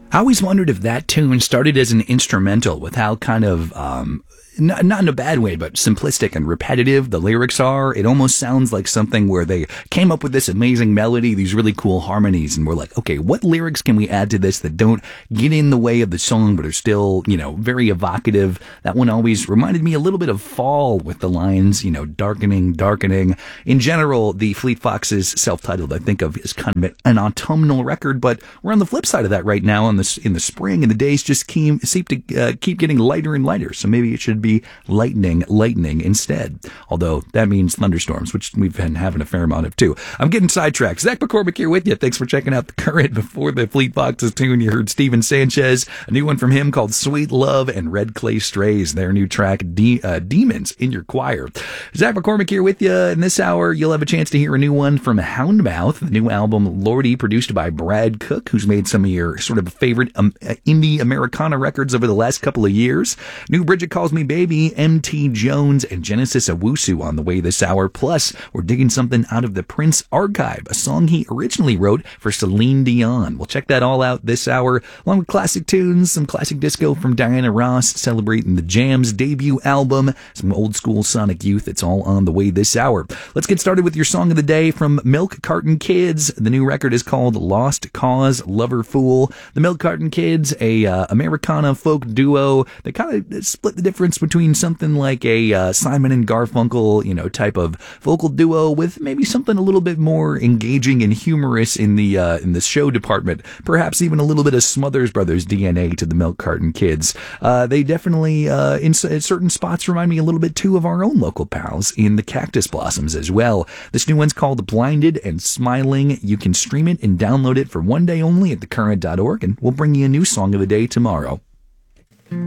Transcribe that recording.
I always wondered if that tune started as an instrumental with how kind of, not in a bad way, but simplistic and repetitive the lyrics are. It almost sounds like something where they came up with this amazing melody, these really cool harmonies, and we're like, okay, what lyrics can we add to this that don't get in the way of the song but are still, very evocative? That one always reminded me a little bit of Fall with the lines, darkening, darkening. In general, the Fleet Foxes self-titled, I think of as kind of an autumnal record, but we're on the flip side of that right now in the spring, and the days just seem to keep getting lighter and lighter. So maybe it should be lightning instead. Although that means thunderstorms, which we've been having a fair amount of too. I'm getting sidetracked. Zach McCormick here with you. Thanks for checking out The Current. Before the Fleet Foxes tune, you heard Steven Sanchez, a new one from him called Sweet Love, and Red Clay Strays, their new track, Demons in Your Choir. Zach McCormick here with you. In this hour, you'll have a chance to hear a new one from Houndmouth, the new album Lordy, produced by Brad Cook, who's made some of your sort of favorite indie Americana records over the last couple of years. New Bridget Calls Me Baby, MT Jones, and Genesis Owusu on the way this hour. Plus, we're digging something out of the Prince archive, a song he originally wrote for Celine Dion. We'll check that all out this hour, along with classic tunes, some classic disco from Diana Ross, celebrating the Jam's debut album, some old school Sonic Youth. It's all on the way this hour. Let's get started with your song of the day from Milk Carton Kids. The new record is called Lost Cause, Lover Fool. The Milk Carton Kids, a Americana folk duo. They kind of split the difference between something like a Simon and Garfunkel, type of vocal duo with maybe something a little bit more engaging and humorous in the show department. Perhaps even a little bit of Smothers Brothers DNA to the Milk Carton Kids. They definitely, in certain spots, remind me a little bit too of our own local pals in the Cactus Blossoms as well. This new one's called Blinded and Smiling. You can stream it and download it for one day only at thecurrent.org, and we'll bring you a new song of the day tomorrow.